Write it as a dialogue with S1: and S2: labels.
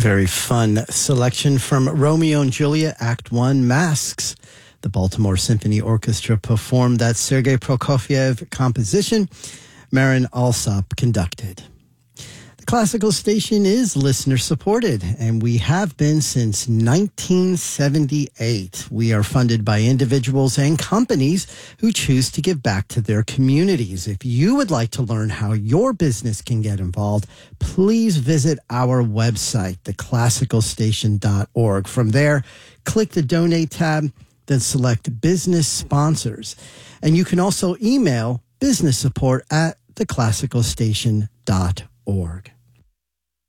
S1: Very fun selection from Romeo and Juliet, Act 1, Masks. The Baltimore Symphony Orchestra performed that Sergei Prokofiev composition. Marin Alsop conducted. The Classical Station is listener supported, and we have been since 1978. We are funded by individuals and companies who choose to give back to their communities. If you would like to learn how your business can get involved, please visit our website, theclassicalstation.org. From there, click the Donate tab, then select Business Sponsors. And you can also email business support at theclassicalstation.org.